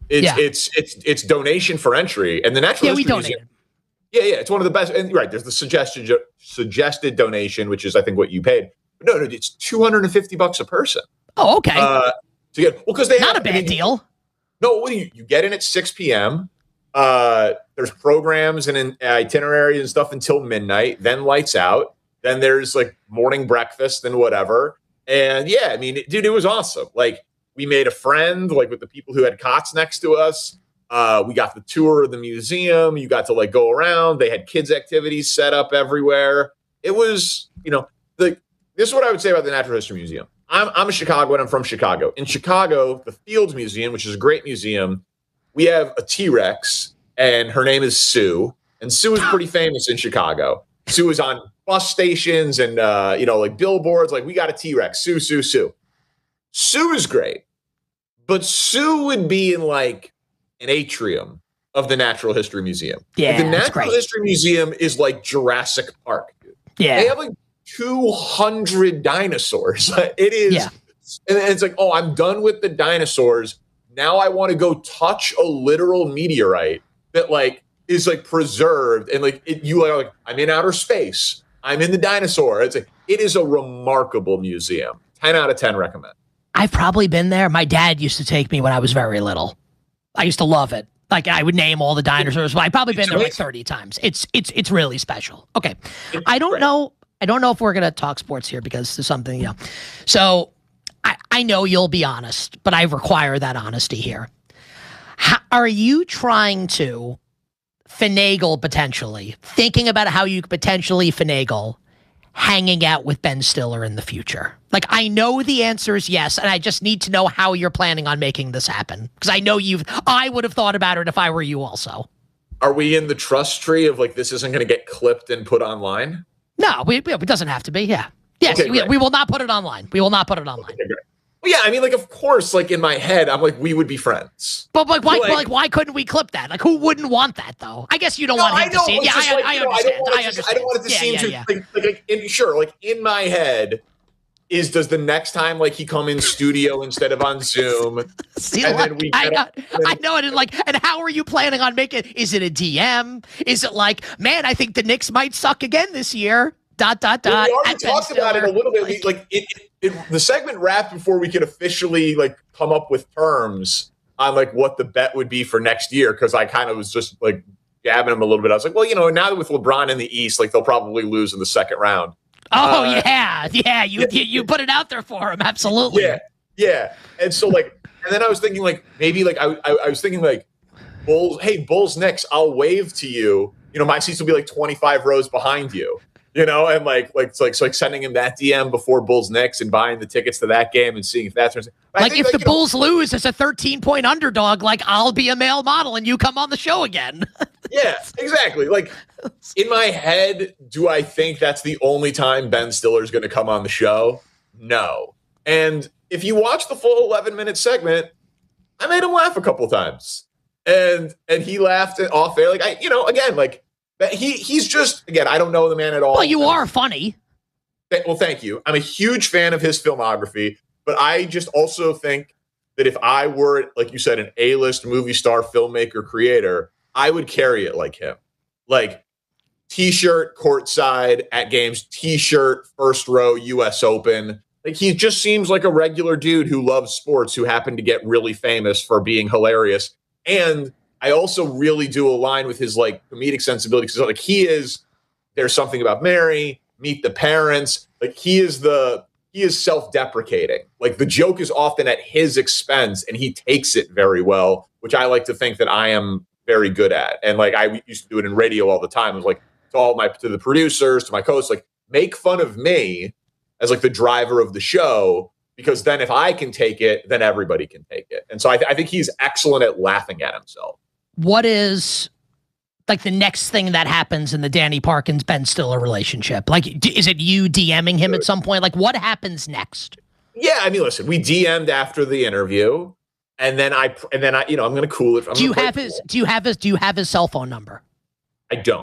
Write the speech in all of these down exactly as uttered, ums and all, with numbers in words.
It's Yeah. it's it's it's donation for entry, and the Natural Yeah, we History donated. Museum. Yeah, yeah, it's one of the best. And right, there's the suggested suggested donation, which is I think what you paid. No, no, it's two hundred and fifty bucks a person. Oh, okay. Uh, to get well, because they Not have, a bad I mean, deal. No, what do you, you get in at six p.m. Uh, there's programs and an itinerary and stuff until midnight. Then lights out. Then there's like morning breakfast and whatever. And yeah, I mean, it, dude, it was awesome. Like we made a friend, like with the people who had cots next to us. Uh, we got the tour of the museum. You got to like go around. They had kids activities set up everywhere. It was, you know, the this is what I would say about the Natural History Museum. I'm I'm a Chicagoan. I'm from Chicago. In Chicago, the Fields Museum, which is a great museum, we have a T-Rex, and her name is Sue. And Sue is pretty famous in Chicago. Sue is on bus stations and uh, you know, like billboards. Like we got a T-Rex. Sue, Sue, Sue. Sue is great, but Sue would be in like an atrium of the Natural History Museum. Yeah, like the that's Natural great. History Museum is like Jurassic Park. Dude. Yeah. They have like two hundred dinosaurs. It is, Yeah. and it's like, oh, I'm done with the dinosaurs. Now I want to go touch a literal meteorite that like is like preserved and like it, you are like, I'm in outer space. I'm in the dinosaur. It's like it is a remarkable museum. ten out of ten recommend. I've probably been there. My dad used to take me when I was very little. I used to love it. Like I would name all the dinosaurs. But I've probably been there like thirty times. It's it's it's really special. Okay. I don't know. I don't know if we're gonna talk sports here because there's something, you know. So I, I know you'll be honest, but I require that honesty here. How, are you trying to finagle potentially, thinking about how you could potentially finagle hanging out with Ben Stiller in the future? Like, I know the answer is yes, and I just need to know how you're planning on making this happen. Because I know you've, I would have thought about it if I were you also. Are we in the trust tree of like, this isn't going to get clipped and put online? No, we, it doesn't have to be, yeah. Yes, Okay, we, great. we will not put it online. We will not put it online. Okay, great. Well, yeah, I mean, like, of course, like in my head, I'm like, we would be friends. But like, why, Like- but, like, why couldn't we clip that? Like, who wouldn't want that, though? I guess you don't No, want I him to know. see it. It's Yeah, just I, like, I you know, understand. I don't want I it to, understand. I don't want it to yeah, seem yeah, too yeah. like, like, like in, sure. Like in my head, is does the next time like he come in studio instead of on Zoom? See, and like, then we I, get know, I know it. And like, and how are you planning on making? Is it a D M? Is it like, man, I think the Knicks might suck again this year? Dot dot Well, dot. we already at Ben talked about it a Stiller. little bit. We, like it, it, it, the segment wrapped before we could officially like come up with terms on like what the bet would be for next year. Because I kind of was just like gabbing him a little bit. I was like, well, you know, now that with LeBron in the East, like they'll probably lose in the second round. Oh Uh, yeah, yeah. You, you you put it out there for him. Absolutely. Yeah, yeah. And so like, and then I was thinking like maybe like I I, I was thinking like Bulls. Hey, Bulls Knicks. I'll wave to you. You know, my seats will be like twenty-five rows behind you. You know, and like like it's like so like sending him that D M before Bulls Knicks and buying the tickets to that game and seeing if that's but I Like think, if the you know, Bulls lose as a thirteen point underdog, like I'll be a male model and you come on the show again. yeah, exactly. Like in my head, do I think that's the only time Ben Stiller's going to come on the show? No. And if you watch the full eleven minute segment, I made him laugh a couple times, and and he laughed off air. Like I, you know, again, like he he's just again, I don't know the man at all. Well, you are funny. Well, thank you. I'm a huge fan of his filmography, but I just also think that if I were, like you said, an A-list movie star, filmmaker, creator, I would carry it like him. Like T-shirt courtside at games, T-shirt first row U S Open. Like he just seems like a regular dude who loves sports, who happened to get really famous for being hilarious. And I also really do align with his like comedic sensibility because like he is, There's Something About Mary, Meet the Parents. Like he is the he is self-deprecating. Like the joke is often at his expense, and he takes it very well, which I like to think that I am very good at. And like I used to do it in radio all the time. It was like to all my to the producers, to my co-hosts, like make fun of me as like the driver of the show, because then if I can take it, then everybody can take it. And so I, th- I think he's excellent at laughing at himself. What is like the next thing that happens in the Danny Parkins Ben Stiller relationship? Like, d- is it you DMing him at some point? Like, what happens next? Yeah, I mean, listen, we D M'd after the interview, and then I and then I, you know, I'm going to cool it. I'm Do you gonna have play his? cool. Do you have his? Do you have his cell phone number? I don't.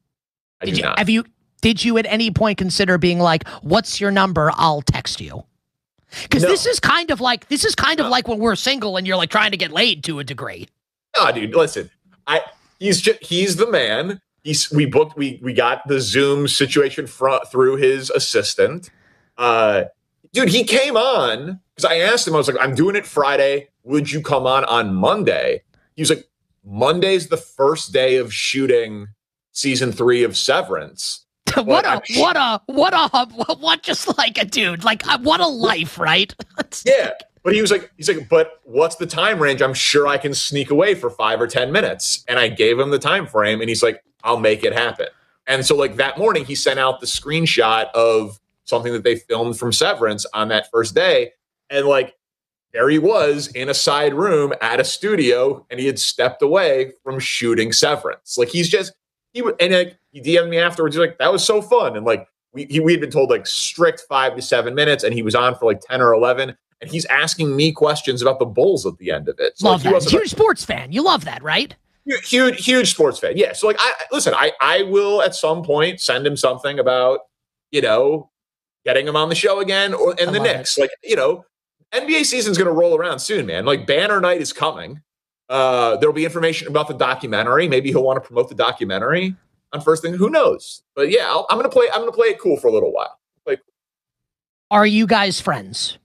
I Did do you not. have you? Did you at any point consider being like, "What's your number? I'll text you." Because No. this is kind of like this is kind of like when we're single and you're like trying to get laid to a degree. No, dude, listen. I he's just he's the man. He's we booked we we got the Zoom situation front through his assistant. Uh dude, he came on because I asked him, I was like, I'm doing it Friday. Would you come on on Monday? He was like, Monday's the first day of shooting season three of Severance. what a what a what a what just like a dude like uh, what a life, right? Yeah, but he was like, he's like, but what's the time range? I'm sure I can sneak away for five or ten minutes. And I gave him the time frame, and he's like, I'll make it happen. And so, like that morning, he sent out the screenshot of something that they filmed from Severance on that first day, and like there he was in a side room at a studio, and he had stepped away from shooting Severance. Like he's just he would, and like he D M'd me afterwards. He's like, that was so fun, and like we he, we had been told like strict five to seven minutes, and he was on for like ten or eleven. And he's asking me questions about the Bulls at the end of it. So love like, that. Huge like, sports fan. You love that, right? Huge, huge sports fan. Yeah. So like, I listen. I I will at some point send him something about you know getting him on the show again, or and I the Knicks. It. Like you know, N B A season's going to roll around soon, man. Like Banner Night is coming. Uh, there'll be information about the documentary. Maybe he'll want to promote the documentary on First Thing. Who knows? But yeah, I'll, I'm going to play. I'm going to play it cool for a little while. Like, are you guys friends?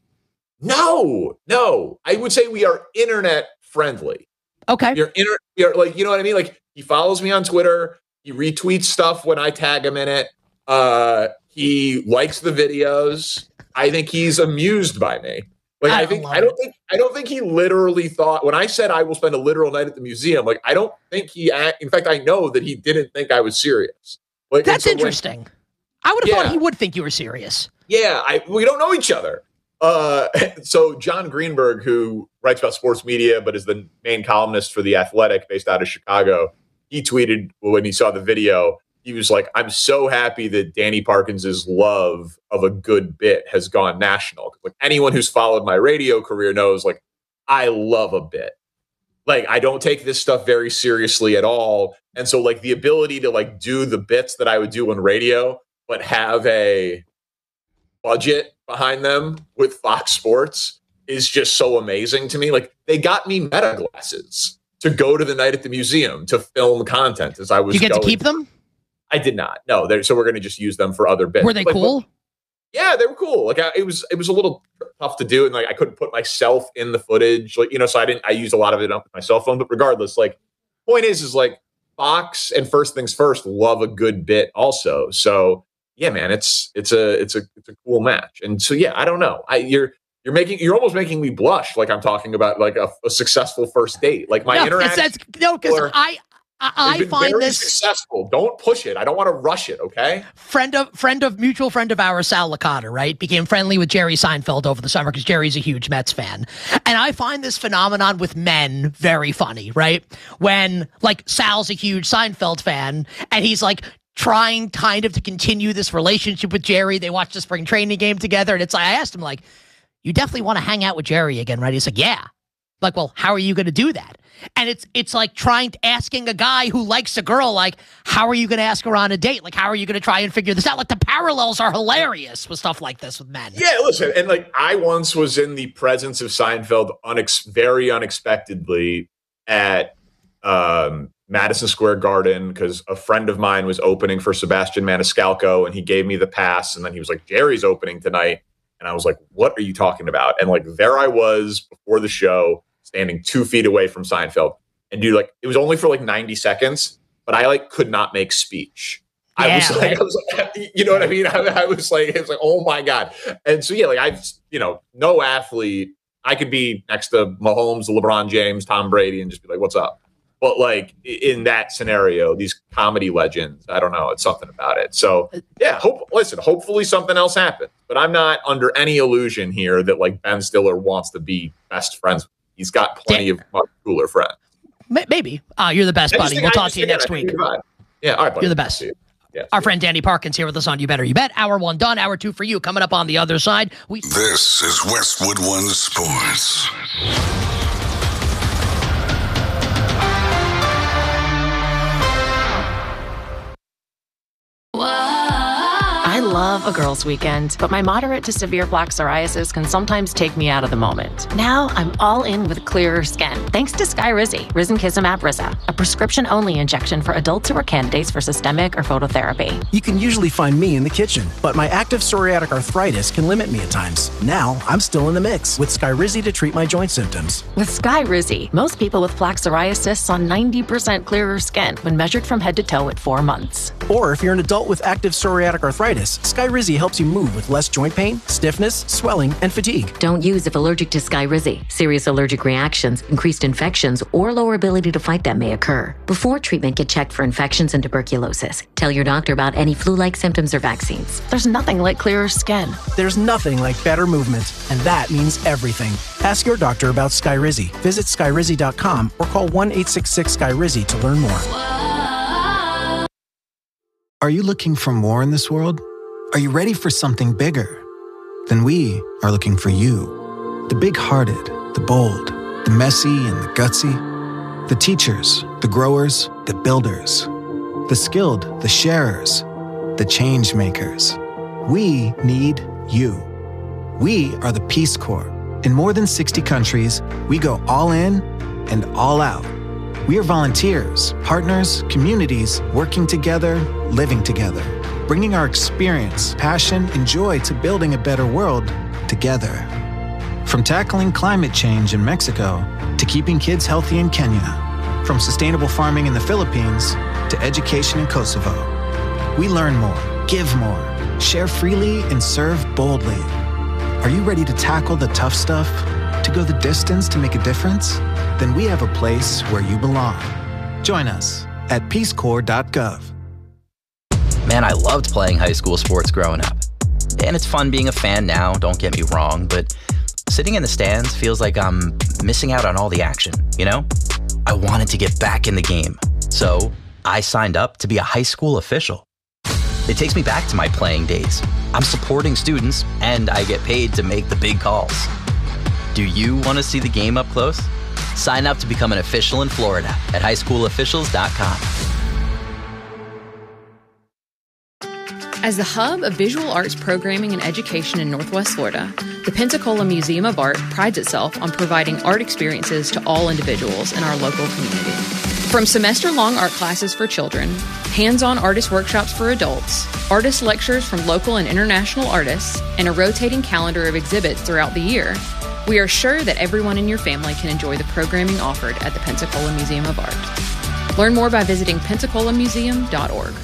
No, no. I would say we are internet friendly. Okay. You're inter- you're like, you know what I mean? Like he follows me on Twitter. He retweets stuff when I tag him in it. Uh, he likes the videos. I think he's amused by me. Like I, I think I don't it. think I don't think he literally thought when I said I will spend a literal night at the museum. Like I don't think he. In fact, I know that he didn't think I was serious. Like that's so interesting. When, I would have yeah. thought he would think you were serious. Yeah, I we don't know each other. Uh, so John Greenberg, who writes about sports media but is the main columnist for The Athletic based out of Chicago, he tweeted when he saw the video, he was like, I'm so happy that Danny Parkins's love of a good bit has gone national. Like anyone who's followed my radio career knows, like, I love a bit. Like, I don't take this stuff very seriously at all. And so like the ability to like do the bits that I would do on radio, but have a budget behind them with Fox Sports is just so amazing to me. Like they got me meta glasses to go to the night at the museum to film content as I was. You get going. to keep them? I did not. No, so we're going to just use them for other bits. Were they like, cool? But, yeah, they were cool. Like I, it was, it was a little tough to do, and like I couldn't put myself in the footage. Like you know, so I didn't. I used a lot of it on my cell phone. But regardless, like point is, is like Fox and First Things First love a good bit also. So. Yeah, man, it's it's a it's a it's a cool match, and so yeah, I don't know. I you're you're making you're almost making me blush, like I'm talking about like a, a successful first date. Like my no, interaction. That's, no, because I I, I find very this successful. Don't push it. I don't want to rush it. Okay. Friend of friend of mutual friend of ours, Sal Licata, right, became friendly with Jerry Seinfeld over the summer because Jerry's a huge Mets fan, and I find this phenomenon with men very funny, right? When like Sal's a huge Seinfeld fan, and he's like. Trying kind of to continue this relationship with Jerry. They watched the spring training game together. And it's like, I asked him like, you definitely want to hang out with Jerry again, right? He's like, yeah. Like, well, how are you going to do that? And it's, it's like trying to asking a guy who likes a girl, like, how are you going to ask her on a date? Like, how are you going to try and figure this out? Like the parallels are hilarious with stuff like this with men. Yeah. Listen. And like, I once was in the presence of Seinfeld unex- very unexpectedly at, um, Madison Square Garden because a friend of mine was opening for Sebastian Maniscalco and he gave me the pass and then he was like, Jerry's opening tonight. And I was like, what are you talking about? And like, there I was before the show standing two feet away from Seinfeld and dude, like, it was only for like ninety seconds, but I like could not make speech. Yeah, I was like, right? I was like, you know what I mean? I, I was like, it was like, oh my God. And so, yeah, like I've, you know, no athlete, I could be next to Mahomes, LeBron James, Tom Brady and just be like, what's up? But like in that scenario, these comedy legends, I don't know, it's something about it. So yeah, hope listen, hopefully something else happens. But I'm not under any illusion here that like Ben Stiller wants to be best friends. He's got plenty yeah. of much cooler friends. Maybe. Uh, you're the best, buddy. We'll talk to you next week. Yeah, all right, buddy. You're the best. Yeah, Our friend Danny Parkins here with us on You Better You Bet. Hour one done. Hour two for you. Coming up on the other side. We This is Westwood One Sports. I love a girls' weekend, but my moderate to severe plaque psoriasis can sometimes take me out of the moment. Now I'm all in with clearer skin, thanks to Skyrizi, risankizumab Riza, a prescription-only injection for adults who are candidates for systemic or phototherapy. You can usually find me in the kitchen, but my active psoriatic arthritis can limit me at times. Now I'm still in the mix with Skyrizi to treat my joint symptoms. With Skyrizi, most people with plaque psoriasis saw ninety percent clearer skin when measured from head to toe at four months. Or if you're an adult with active psoriatic arthritis, Skyrizi helps you move with less joint pain, stiffness, swelling, and fatigue. Don't use if allergic to Skyrizi. Serious allergic reactions, increased infections, or lower ability to fight them may occur. Before treatment, get checked for infections and tuberculosis. Tell your doctor about any flu-like symptoms or vaccines. There's nothing like clearer skin. There's nothing like better movement, and that means everything. Ask your doctor about Skyrizi. Visit Skyrizi dot com or call one eight six six Skyrizi to learn more. Are you looking for more in this world? Are you ready for something bigger? Then we are looking for you. The big-hearted, the bold, the messy and the gutsy. The teachers, the growers, the builders. The skilled, the sharers, the change makers. We need you. We are the Peace Corps. In more than sixty countries, we go all in and all out. We are volunteers, partners, communities, working together, living together, bringing our experience, passion, and joy to building a better world together. From tackling climate change in Mexico to keeping kids healthy in Kenya, from sustainable farming in the Philippines to education in Kosovo. We learn more, give more, share freely, and serve boldly. Are you ready to tackle the tough stuff? To go the distance to make a difference? Then we have a place where you belong. Join us at peace corps dot gov. Man, I loved playing high school sports growing up. And it's fun being a fan now, don't get me wrong, but sitting in the stands feels like I'm missing out on all the action, you know? I wanted to get back in the game, so I signed up to be a high school official. It takes me back to my playing days. I'm supporting students, and I get paid to make the big calls. Do you want to see the game up close? Sign up to become an official in Florida at high school officials dot com. As the hub of visual arts programming and education in Northwest Florida, the Pensacola Museum of Art prides itself on providing art experiences to all individuals in our local community. From semester-long art classes for children, hands-on artist workshops for adults, artist lectures from local and international artists, and a rotating calendar of exhibits throughout the year, we are sure that everyone in your family can enjoy the programming offered at the Pensacola Museum of Art. Learn more by visiting pensacola museum dot org.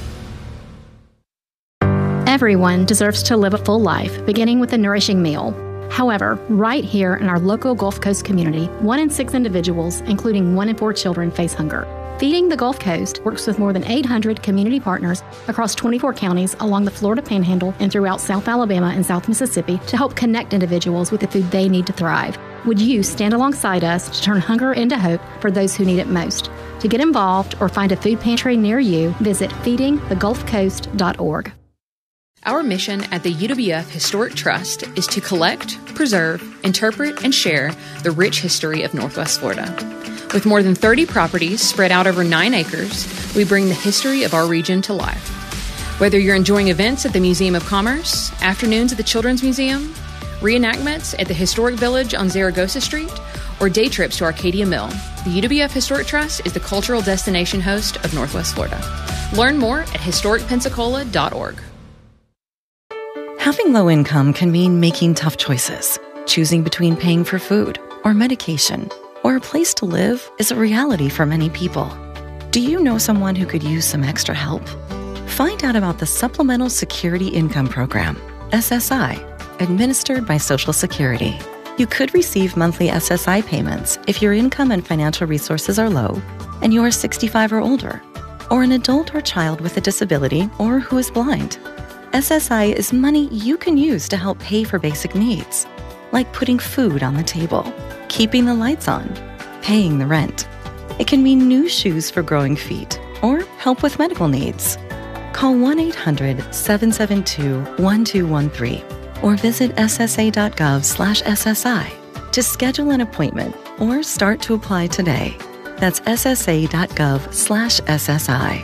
Everyone deserves to live a full life, beginning with a nourishing meal. However, right here in our local Gulf Coast community, one in six individuals, including one in four children, face hunger. Feeding the Gulf Coast works with more than eight hundred community partners across twenty-four counties along the Florida Panhandle and throughout South Alabama and South Mississippi to help connect individuals with the food they need to thrive. Would you stand alongside us to turn hunger into hope for those who need it most? To get involved or find a food pantry near you, visit feeding the gulf coast dot org. Our mission at the U W F Historic Trust is to collect, preserve, interpret, and share the rich history of Northwest Florida. With more than thirty properties spread out over nine acres, we bring the history of our region to life. Whether you're enjoying events at the Museum of Commerce, afternoons at the Children's Museum, reenactments at the Historic Village on Zaragoza Street, or day trips to Arcadia Mill, the U W F Historic Trust is the cultural destination host of Northwest Florida. Learn more at historic pensacola dot org. Having low income can mean making tough choices. Choosing between paying for food or medication or a place to live is a reality for many people. Do you know someone who could use some extra help? Find out about the Supplemental Security Income Program, S S I, administered by Social Security. You could receive monthly S S I payments if your income and financial resources are low and you are sixty-five or older, or an adult or child with a disability or who is blind. S S I is money you can use to help pay for basic needs, like putting food on the table, keeping the lights on, paying the rent. It can mean new shoes for growing feet or help with medical needs. Call one eight hundred seven seven two one two one three or visit S S A dot gov slash S S I to schedule an appointment or start to apply today. That's S S A dot gov slash S S I.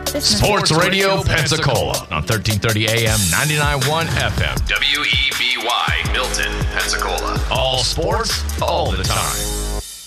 Sports Radio Pensacola on thirteen thirty A M, ninety-nine point one F M. W E B Y, Milton, Pensacola. All sports, all the time.